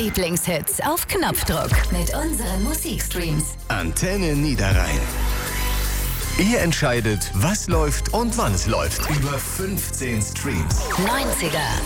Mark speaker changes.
Speaker 1: Lieblingshits auf Knopfdruck mit unseren Musikstreams.
Speaker 2: Antenne Niederrhein. Ihr entscheidet, was läuft und wann es läuft. Über 15 Streams.
Speaker 1: 90er,